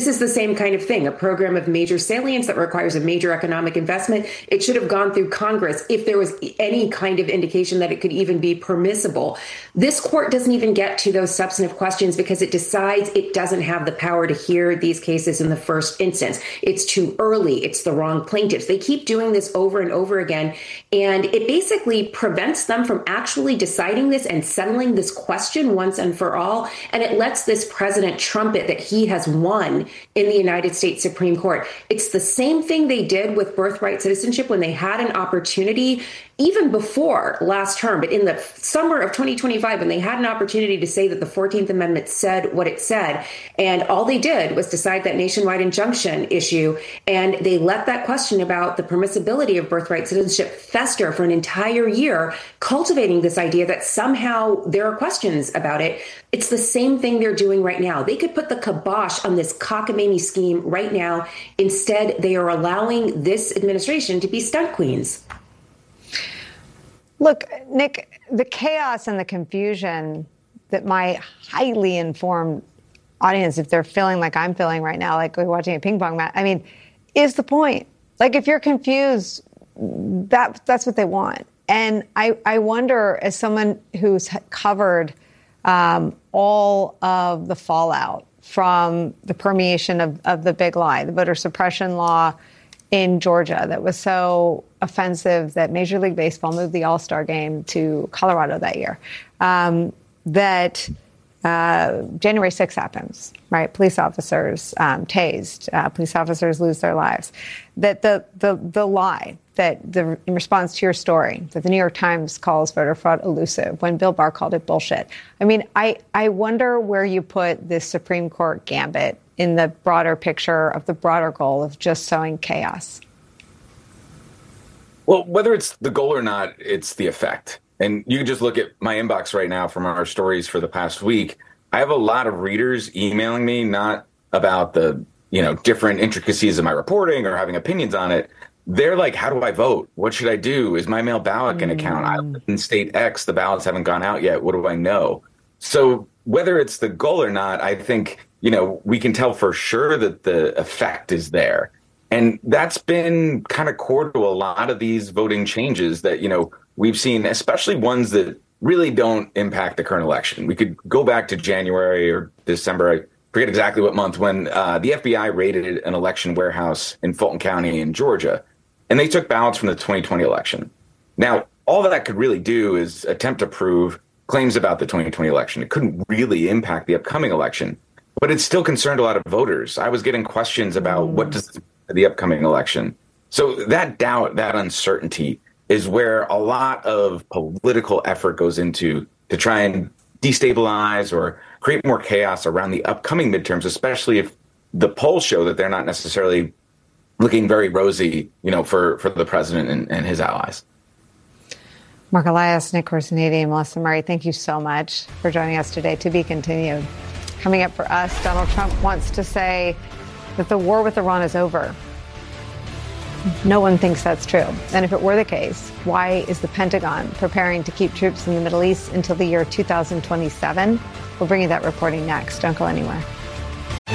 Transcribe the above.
This is the same kind of thing, a program of major salience that requires a major economic investment. It should have gone through Congress if there was any kind of indication that it could even be permissible. This court doesn't even get to those substantive questions because it decides it doesn't have the power to hear these cases in the first instance. It's too early. It's the wrong plaintiffs. They keep doing this over and over again, and it basically prevents them from actually deciding this and settling this question once and for all. And it lets this president trumpet that he has won in the United States Supreme Court. It's the same thing they did with birthright citizenship when they had an opportunity, even before last term, but in the summer of 2025, when they had an opportunity to say that the 14th Amendment said what it said. And all they did was decide that nationwide injunction issue. And they let that question about the permissibility of birthright citizenship fester for an entire year, cultivating this idea that somehow there are questions about it. It's the same thing they're doing right now. They could put the kibosh on this cockamamie scheme right now. Instead, they are allowing this administration to be stunt queens. Look, Nick, the chaos and the confusion that my highly informed audience, if they're feeling like I'm feeling right now, like we're watching a ping pong match, I mean, is the point. Like, if you're confused, that's what they want. And I wonder, as someone who's covered all of the fallout from the permeation of the big lie, the voter suppression law in Georgia that was so offensive that Major League Baseball moved the All-Star game to Colorado that year, that January 6th happens, right? Police officers tased, police officers lose their lives. That the lie that in response to your story, that the New York Times calls voter fraud elusive when Bill Barr called it bullshit. I mean, I wonder where you put this Supreme Court gambit in the broader picture of the broader goal of just sowing chaos. Well, whether it's the goal or not, it's the effect. And you can just look at my inbox right now from our stories for the past week. I have a lot of readers emailing me, not about the, different intricacies of my reporting or having opinions on it. They're like, how do I vote? What should I do? Is my mail ballot going to count? I live in state X, the ballots haven't gone out yet. What do I know? So whether it's the goal or not, I think, we can tell for sure that the effect is there. And that's been kind of core to a lot of these voting changes that, we've seen, especially ones that really don't impact the current election. We could go back to January or December, I forget exactly what month, when the FBI raided an election warehouse in Fulton County in Georgia, and they took ballots from the 2020 election. Now, all that could really do is attempt to prove claims about the 2020 election. It couldn't really impact the upcoming election, but it still concerned a lot of voters. I was getting questions about what does the upcoming election. So that doubt, that uncertainty is where a lot of political effort goes into to try and destabilize or create more chaos around the upcoming midterms, especially if the polls show that they're not necessarily looking very rosy, for the president and his allies. Mark Elias, Nick Corsinati, Melissa Murray, thank you so much for joining us today. To be continued. Coming up for us, Donald Trump wants to say that the war with Iran is over. No one thinks that's true. And if it were the case, why is the Pentagon preparing to keep troops in the Middle East until the year 2027? We'll bring you that reporting next. Don't go anywhere.